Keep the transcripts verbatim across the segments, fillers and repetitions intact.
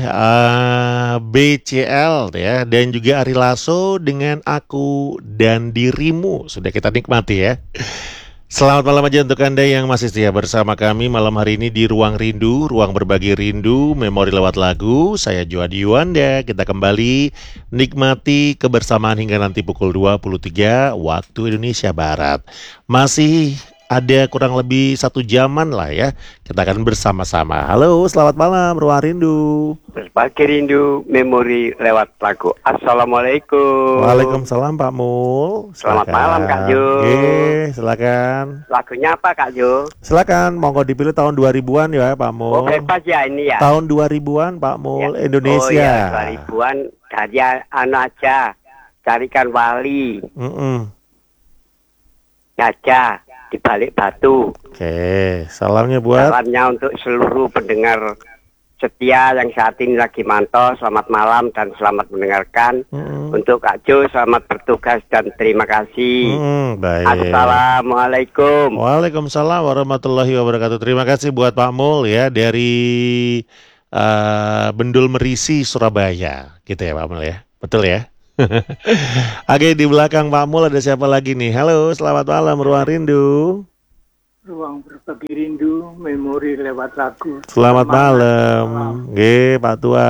eh, B C L ya, dan juga Ari Lasso dengan Aku dan Dirimu sudah kita nikmati ya. Selamat malam aja untuk Anda yang masih setia bersama kami malam hari ini di Ruang Rindu, Ruang Berbagi Rindu, Memori Lewat Lagu. Saya Juadi Yuanda, kita kembali nikmati kebersamaan hingga nanti pukul dua puluh tiga waktu Indonesia Barat. Masih ada kurang lebih satu jaman lah ya, kita akan bersama-sama. Halo, selamat malam Ruang Rindu. Berbagi rindu memori lewat lagu. Assalamualaikum. Waalaikumsalam Pak Mul. Selamat malam Kak Jo. Oke, silakan. Lagunya apa Kak Jo? Silakan, monggo dipilih tahun dua ribuan ya Pak Mul. Oh bebas ya ini ya. Tahun dua ribuan Pak Mul, Ya. Indonesia. Oh ya, dua ribuan dari anu aja. Carikan wali. Mm-mm. Gajah di balik batu. Oke, salamnya buat Salamnya untuk seluruh pendengar setia yang saat ini lagi mantau. Selamat malam dan selamat mendengarkan. Mm-mm. Untuk Kak Jo, selamat bertugas dan terima kasih. Mm, baik. Assalamualaikum. Waalaikumsalam warahmatullahi wabarakatuh. Terima kasih buat Pak Mul ya dari uh, Bendul Merisi Surabaya, gitu ya Pak Mul ya, betul ya. Oke, di belakang Pak Mul ada siapa lagi nih? Halo, selamat malam Ruang Rindu. Ruang Berbagi Rindu, memori lewat lagu. Selamat Selamat malam. Oke, Pak Tua.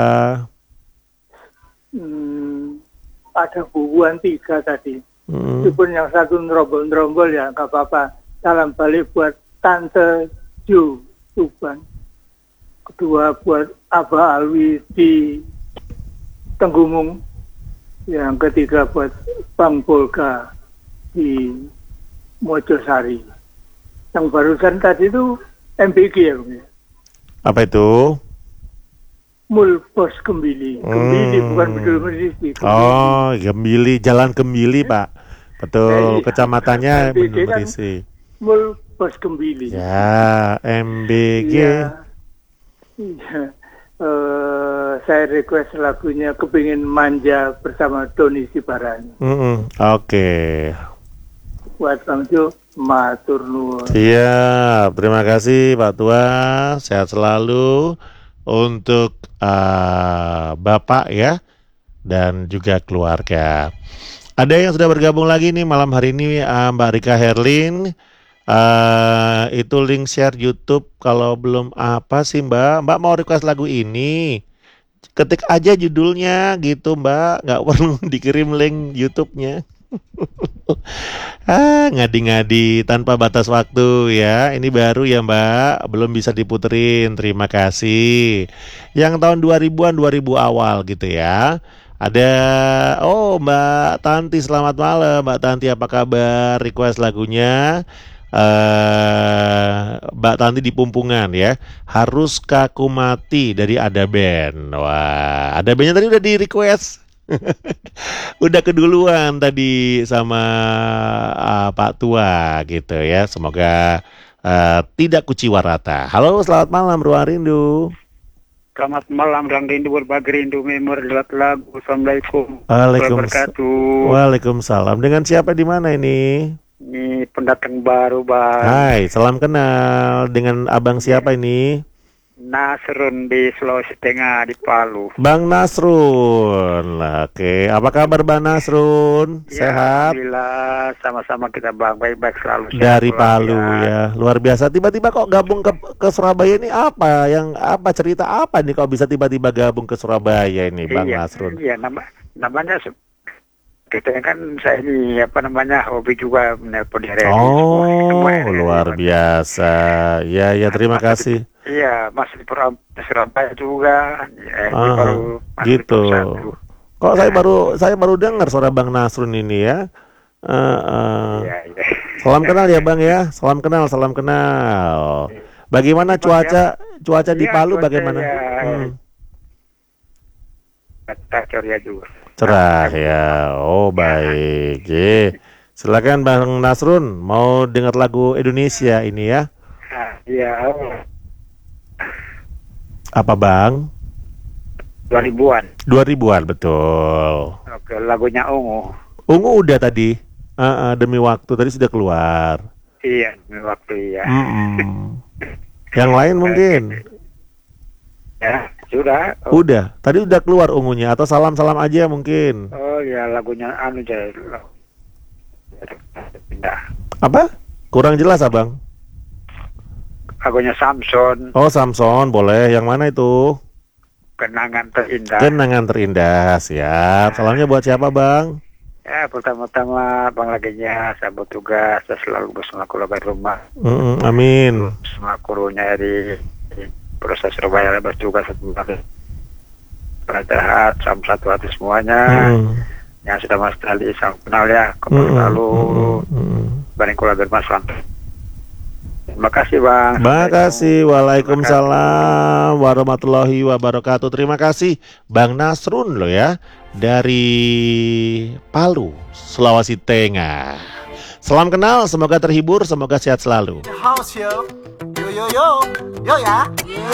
Hmm, ada bubuan tiga tadi. Mm. Meskipun yang satu nerombol-nerombol ya nggak apa-apa. Salam balik buat Tante Jo Tuban. Kedua buat Abah Alwi di Tenggumung. Yang ketiga buat Bang Polka di Mojosari. Yang barusan tadi itu M B G ya, Bang? Apa itu? Mul Pos Gembili. Gembili Hmm. bukan Bedul Merisi. Gembili. Oh, Gembili, Jalan Gembili, Pak. Betul, Iya. kecamatannya M B G Bendul kan Merisi. Mul Pos Gembili. Ya, M B G. Iya. Iya. Eh, saya request lagunya Kepingin Manja bersama Doni Sibarani. Mm-mm. Oke. Buat Bang Jo, matur nuwun. Siap, terima kasih Pak Tua. Sehat selalu untuk uh, Bapak ya dan juga keluarga. Ada yang sudah bergabung lagi nih malam hari ini, uh, Mbak Rika Herlin. Uh, itu link share YouTube. Kalau belum apa sih Mbak? Mbak mau request lagu ini? Ketik aja judulnya gitu Mbak. Nggak perlu dikirim link YouTube-nya. Ah, ngadi-ngadi tanpa batas waktu ya. Ini baru ya Mbak, belum bisa diputerin. Terima kasih. Yang tahun dua ribuan, dua ribu awal gitu ya. Ada, oh Mbak Tanti, selamat malam Mbak Tanti, apa kabar? Request lagunya uh, Mbak Tanti di Pumpungan ya. Haruskah Ku Mati dari Ada Band. Wah, Ada Bandnya tadi udah di request. Udah keduluan tadi sama uh, Pak Tua gitu ya. Semoga uh, tidak kuciwa rata. Halo, selamat malam Ruang Rindu. Selamat malam dan rindu berbagi rindu memori lewat lagu. Assalamualaikum Waalaikumsalam. Waalaikumsalam. Dengan siapa di mana ini? Ini pendatang baru Bang. Hai, salam kenal. Dengan abang siapa ini? Nasrun di Sulawesi Tengah di Palu. Bang Nasrun. Oke, apa kabar Bang Nasrun? Ya, Sehat? Alhamdulillah, sama-sama kita Bang, baik-baik selalu. Sehat Dari selalu, Palu ya, luar biasa. Tiba-tiba kok gabung ke ke Surabaya ini apa? Yang apa cerita apa nih kok bisa tiba-tiba gabung ke Surabaya ini, Bang Iya, Nasrun? iya nama, namanya se- kita kan saya ini apa namanya hobi juga menelpon di radio. Oh, Semua- semua luar radio. biasa. Ya, ya terima Masih- kasih. Iya, masih di Pura- di Surabaya juga. Ya, ini Ah, baru masih di gitu. Satu. Kok saya baru saya baru dengar suara Bang Nasrun ini ya. Eh, eh. Iya, iya. Salam kenal ya Bang ya. Salam kenal, salam kenal. Bagaimana cuaca cuaca di Iya, Palu cuaca bagaimana? ya. Hmm, Kata Korea juga. cerah ya. Oh baik. Ye. Silakan Bang Nasrun mau dengar lagu Indonesia ini ya. Ah, iya, oh, Apa Bang? dua ribuan. dua ribuan betul. Oke, lagunya Ungu. Ungu udah tadi. Ah, ah, demi waktu tadi sudah keluar. Iya, demi waktu ya. Mm-mm. Yang lain mungkin. Ya, Sudah. Oh, Udah. Tadi udah keluar ungunya atau salam-salam aja mungkin. oh ya lagunya anu jadi pindah. Apa? Kurang jelas, Abang. Lagunya Samson, Oh, Samson, boleh. Yang mana itu? Kenangan Terindah. Kenangan terindah. Siap. Salamnya buat siapa, Bang? Ya, pertama-tama Bang Laginya, sahabat tugas, saya selalu bersama keluarga rumah. Mm-mm, amin. Semua kurunya di, di proses Surabaya bertugas sebagai penasehat, sama satu hati semuanya. Mm. Yang sudah Mas Dali, salam kenal ya, Mm-mm, kembali lalu mm-mm. bareng keluarga rumah selamat. Terima kasih Bang. Terima kasih. Waalaikumsalam warahmatullahi wabarakatuh. Terima kasih Bang Nasrun loh ya, dari Palu, Sulawesi Tengah. Salam kenal, semoga terhibur, semoga sehat selalu. house yo yo yo yo yo ya